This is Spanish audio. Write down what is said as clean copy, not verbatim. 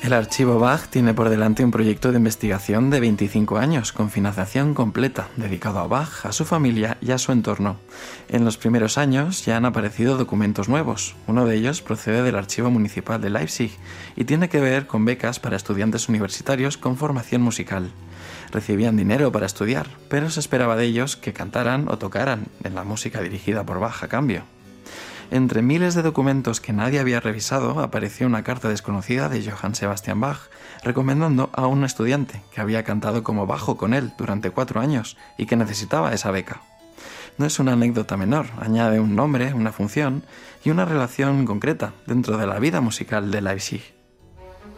El Archivo Bach tiene por delante un proyecto de investigación de 25 años, con financiación completa, dedicado a Bach, a su familia y a su entorno. En los primeros años ya han aparecido documentos nuevos. Uno de ellos procede del Archivo Municipal de Leipzig y tiene que ver con becas para estudiantes universitarios con formación musical. Recibían dinero para estudiar, pero se esperaba de ellos que cantaran o tocaran en la música dirigida por Bach a cambio. Entre miles de documentos que nadie había revisado, apareció una carta desconocida de Johann Sebastian Bach, recomendando a un estudiante que había cantado como bajo con él durante 4 años y que necesitaba esa beca. No es una anécdota menor, añade un nombre, una función y una relación concreta dentro de la vida musical de Leipzig.